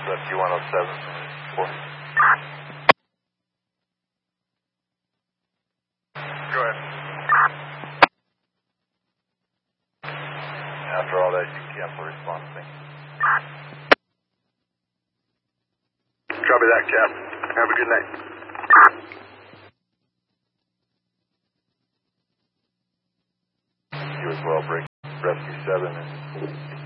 Rescue 107. 4. Go ahead. After all that, you can cancel response. Thank you. Copy that, Cap. Have a good night. You as well, break. Rescue 7 and